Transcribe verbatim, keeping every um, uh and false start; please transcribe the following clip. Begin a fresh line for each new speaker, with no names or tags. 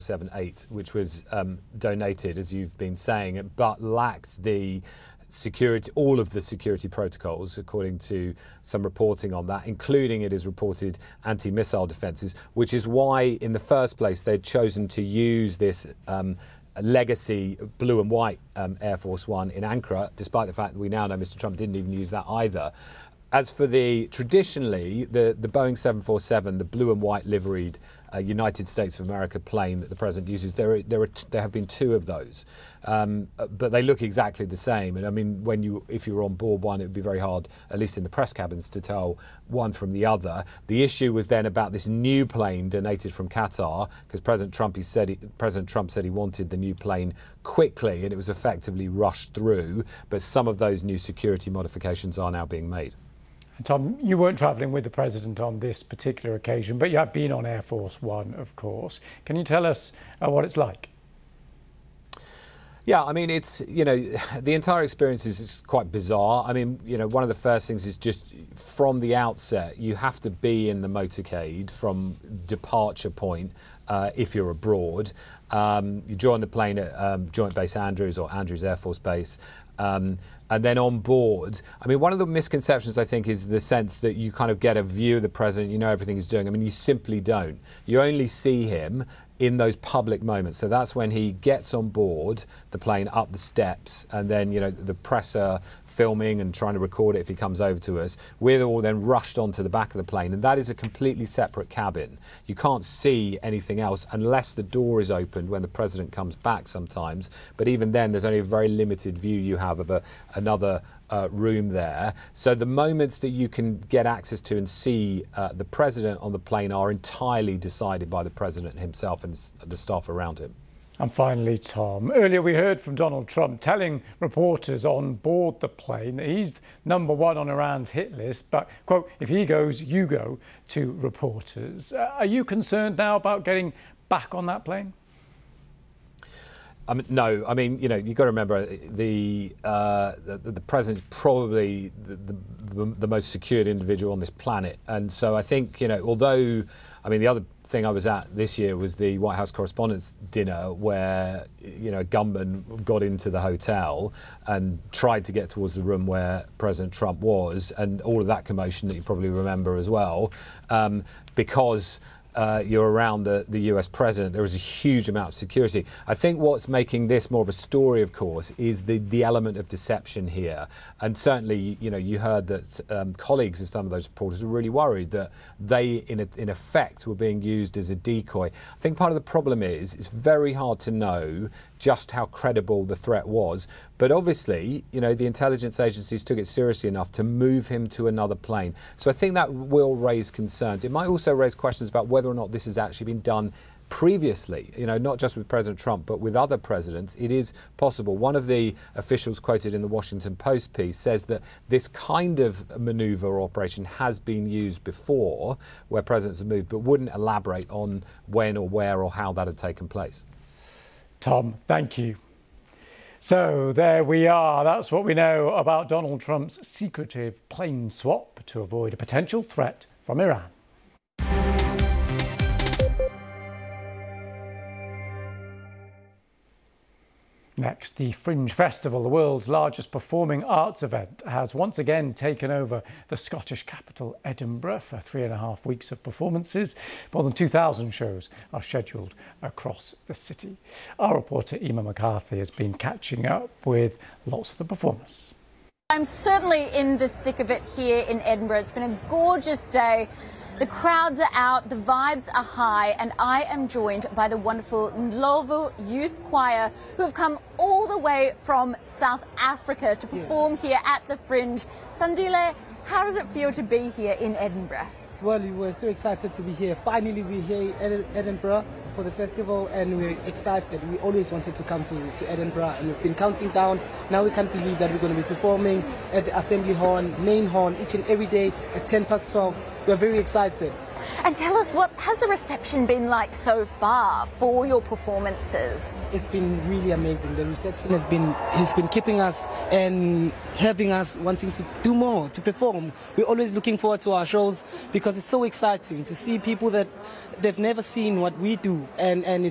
seven eight, which was um, donated, as you've been saying, but lacked the security, all of the security protocols, according to some reporting on that, including, it is reported, anti-missile defences, which is why, in the first place, they'd chosen to use this um, legacy blue and white um, Air Force One in Ankara, despite the fact that we now know Mister Trump didn't even use that either. As for the, traditionally, the, the Boeing seven forty-seven, the blue and white liveried uh, United States of America plane that the president uses, there are, there, are t there have been two of those, um, but they look exactly the same. And I mean, when you, if you were on board one, it would be very hard, at least in the press cabins, to tell one from the other. The issue was then about this new plane donated from Qatar, because President Trump, he said he, President Trump said he wanted the new plane quickly, and it was effectively rushed through. But some of those new security modifications are now being made.
Tom, you weren't travelling with the president on this particular occasion, but you have been on Air Force One, of course. Can you tell us uh, what it's like?
Yeah, I mean, it's, you know, the entire experience is quite bizarre. I mean, you know, one of the first things is just from the outset, you have to be in the motorcade from departure point uh, if you're abroad. Um, you join the plane at um, Joint Base Andrews or Andrews Air Force Base. Um, and then on board, I mean, one of the misconceptions, I think, is the sense that you kind of get a view of the president, you know everything he's doing. I mean, you simply don't. You only see him in those public moments. So that's when he gets on board the plane, up the steps, and then, you know, the press are filming and trying to record it if he comes over to us. We're all then rushed onto the back of the plane, and that is a completely separate cabin. You can't see anything else unless the door is opened when the president comes back sometimes. But even then, there's only a very limited view you have of a, another uh, room there. So the moments that you can get access to and see uh, the president on the plane are entirely decided by the president himself and the staff around him.
And finally, Tom, earlier we heard from Donald Trump telling reporters on board the plane that he's number one on Iran's hit list, but, quote, if he goes, you go, to reporters. Uh, are you concerned now about getting back on that plane?
I mean, no, I mean, you know, you've got to remember the uh, the, the president's probably the, the, the most secured individual on this planet. And so I think, you know, although, I mean, the other thing I was at this year was the White House Correspondents' Dinner, where, you know, a gunman got into the hotel and tried to get towards the room where President Trump was, and all of that commotion that you probably remember as well, um, because Uh, you're around the, the U S president. There is a huge amount of security. I think what's making this more of a story, of course, is the, the element of deception here. And certainly, you know, you heard that um, colleagues of some of those reporters were really worried that they, in, a, in effect, were being used as a decoy. I think part of the problem is it's very hard to know just how credible the threat was. But obviously, you know, the intelligence agencies took it seriously enough to move him to another plane. So I think that will raise concerns. It might also raise questions about whether or not this has actually been done previously, you know, not just with President Trump, but with other presidents. It is possible. One of the officials quoted in the Washington Post piece says that this kind of maneuver or operation has been used before, where presidents have moved, but wouldn't elaborate on when or where or how that had taken place.
Tom, thank you. So there we are. That's what we know about Donald Trump's secretive plane swap to avoid a potential threat from Iran. Next, the Fringe Festival, the world's largest performing arts event, has once again taken over the Scottish capital, Edinburgh, for three and a half weeks of performances. More than two thousand shows are scheduled across the city. Our reporter, Emma McCarthy, has been catching up with lots of the performers.
I'm certainly in the thick of it here in Edinburgh. It's been a gorgeous day. The crowds are out, the vibes are high, and I am joined by the wonderful Ndlovu Youth Choir, who have come all the way from South Africa to perform here at the Fringe. Sandile, how does it feel to be here in Edinburgh?
Well, we were so excited to be here. Finally, we're here in Edinburgh for the festival, and we're excited. We always wanted to come to, to Edinburgh, and we've been counting down. Now we can't believe that we're going to be performing at the Assembly Hall, main hall, each and every day at ten past twelve. We're very excited.
And tell us, what has the reception been like so far for your performances?
It's been really amazing. The reception has been has been keeping us and having us wanting to do more, to perform. We're always looking forward to our shows because it's so exciting to see people that they've never seen what we do, and and it's